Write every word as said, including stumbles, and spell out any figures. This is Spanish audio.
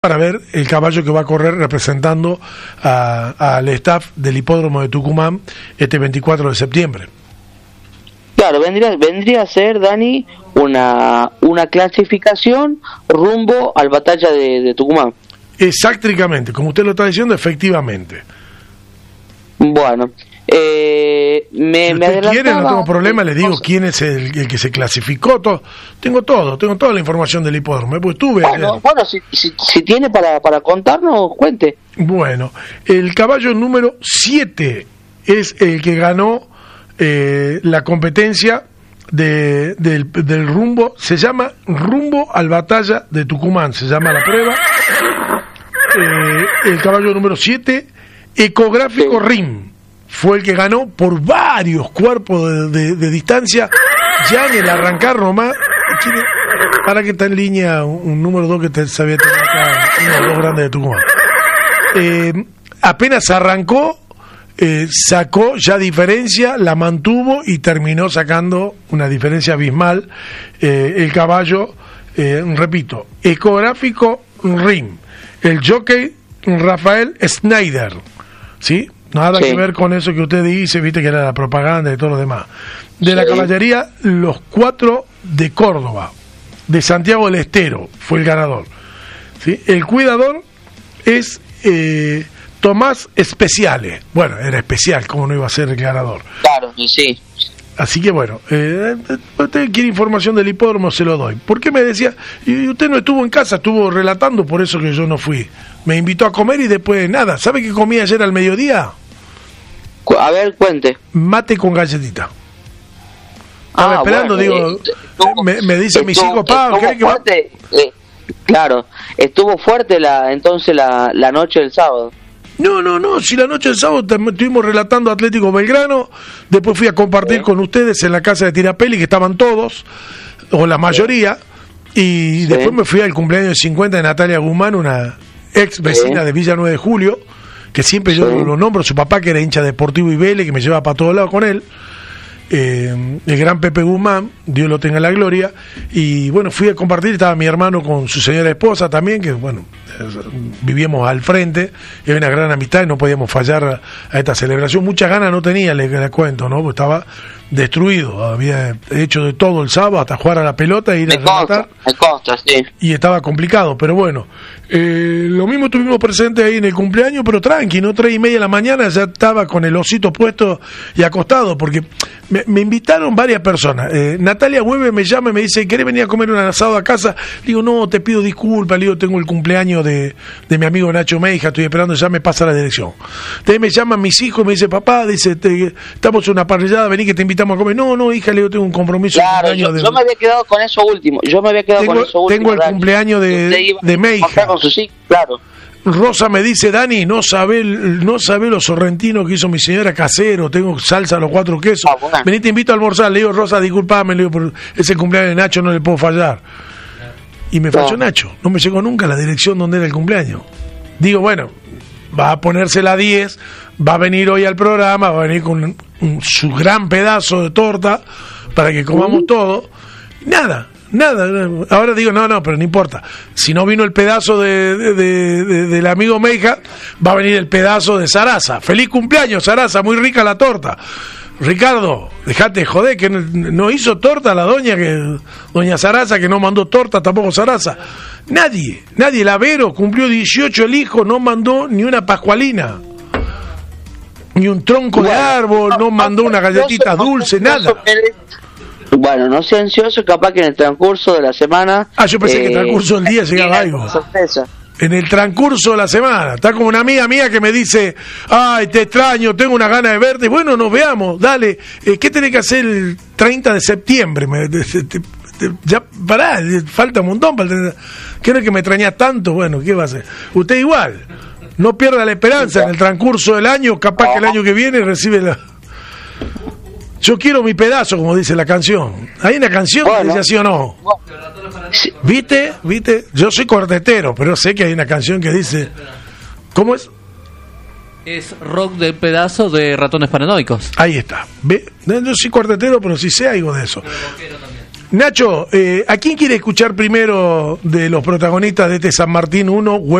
para ver el caballo que va a correr representando al staff del hipódromo de Tucumán este veinticuatro de septiembre. Claro, vendría vendría a ser, Dani, una una clasificación rumbo al Batalla de, de Tucumán. Exactamente, como usted lo está diciendo, efectivamente. Bueno, eh, me, si me usted quiere, no tengo problema, le digo cosa. quién es el, el que se clasificó, todo, tengo todo, tengo toda la información del hipódromo, pues estuve Bueno, ayer. bueno si, si, si tiene para, para contarnos, cuente. Bueno, el caballo número siete es el que ganó eh, la competencia de, del, del rumbo, se llama Rumbo al Batalla de Tucumán, se llama la prueba. Eh, el caballo número siete, Ecográfico sí. Rim, fue el que ganó por varios cuerpos de, de, de distancia, ya en el arrancar nomás. Para que está en línea un, un número dos que te sabía tener acá, uno de los dos grandes de Tucumán. Eh, apenas arrancó, eh, sacó ya diferencia, la mantuvo y terminó sacando una diferencia abismal. Eh, el caballo, eh, repito, Ecográfico Rim, el jockey Rafael Schneider, ¿sí? Nada sí. que ver con eso que usted dice, viste que era la propaganda y todo lo demás. De sí. la caballería, los cuatro de Córdoba, de Santiago del Estero, fue el ganador, ¿sí? El cuidador es eh, Tomás Especiale. Bueno, era especial, ¿cómo no iba a ser el ganador? Claro, sí. Así que bueno, eh, usted quiere información del hipódromo, se lo doy. ¿Por qué me decía? Y usted no estuvo en casa, estuvo relatando, por eso que yo no fui. Me invitó a comer y después nada. ¿Sabe qué comí ayer al mediodía? A ver, cuente. Mate con galletita. Estaba ah, esperando, bueno, digo, eh, estuvo, me, me dice mis hijos, pa, ¿querés que fuerte, va? Eh, claro, estuvo fuerte la entonces la, la noche del sábado. No, no, no, si la noche del sábado estuvimos relatando Atlético Belgrano, después fui a compartir ¿Sí? con ustedes en la casa de Tirapelli, que estaban todos, o la mayoría, y ¿Sí? después me fui al cumpleaños de cincuenta de Natalia Guzmán, una ex vecina ¿Sí? de Villa nueve de Julio, que siempre yo ¿Sí? lo nombro, su papá que era hincha deportivo y Vélez, que me llevaba para todos lados con él, eh, el gran Pepe Guzmán, Dios lo tenga en la gloria, y bueno, fui a compartir, estaba mi hermano con su señora esposa también, que bueno, vivíamos al frente, y había una gran amistad y no podíamos fallar a, a esta celebración. Muchas ganas no tenía, les, les cuento, ¿no? Porque estaba destruido, había hecho de todo el sábado, hasta jugar a la pelota e ir a rematar, sí. y estaba complicado, pero bueno, eh, lo mismo estuvimos presentes ahí en el cumpleaños, pero tranqui, no tres y media de la mañana ya estaba con el osito puesto y acostado, porque me, me invitaron varias personas. eh, Natalia Hueve me llama y me dice, ¿querés venir a comer un asado a casa? Le digo, no, te pido disculpas, le digo, tengo el cumpleaños de, de mi amigo Nacho Meija, estoy esperando, ya me pasa la dirección. Entonces me llaman mis hijos, me dice, papá, dice, te, estamos en una parrillada, vení que te invitamos a comer. No, no, hija, le digo, tengo un compromiso. Claro, yo, de... yo me había quedado con eso último, yo me había quedado tengo, con eso último. Tengo el Dani, cumpleaños de, de Meija. Claro. Rosa me dice, Dani, no sabe no sabe los sorrentinos que hizo mi señora casero, tengo salsa a los cuatro quesos. Ah, bueno. Vení, te invito a almorzar. Le digo, Rosa, disculpame, le digo, por ese cumpleaños de Nacho no le puedo fallar. Y me falló no. Nacho, no me llegó nunca la dirección donde era el cumpleaños. Digo, bueno, va a ponerse la diez, va a venir hoy al programa, va a venir con un, un, su gran pedazo de torta para que comamos uh-huh. todo. Nada. Nada, ahora digo, no, no, pero no importa. Si no vino el pedazo de, de, de, de del amigo Meija, va a venir el pedazo de Sarasa. Feliz cumpleaños, Sarasa, muy rica la torta. Ricardo, dejate de joder, que no, no hizo torta la doña, que doña Sarasa, que no mandó torta tampoco Sarasa. Nadie, nadie, el Avero cumplió dieciocho el hijo, no mandó ni una pascualina. Ni un tronco bueno, de árbol, no mandó una galletita dulce, nada. Bueno, no sea ansioso, capaz que en el transcurso de la semana... Ah, yo pensé eh, que en el transcurso del día llegaba algo. Sorpresa. En el transcurso de la semana. Está como una amiga mía que me dice, ay, te extraño, tengo una gana de verte. Bueno, nos veamos, dale. Eh, ¿Qué tenés que hacer el treinta de septiembre? Me, de, de, de, de, ya, pará, falta un montón. Para el, ¿qué no es que me extrañás tanto? Bueno, ¿qué va a hacer? Usted igual. No pierda la esperanza. En el transcurso del año, capaz que el año que viene recibe la... Yo quiero mi pedazo, como dice la canción. Hay una canción bueno, que dice así o no. ¿Viste? ¿Viste? Yo soy cortetero, pero sé que hay una canción que dice... ¿Cómo es? Es rock de pedazo de Ratones Paranoicos. Ahí está. ¿Ve? Yo soy cortetero, pero sí sé algo de eso. Nacho, eh, ¿a quién quiere escuchar primero de los protagonistas de este San Martín uno?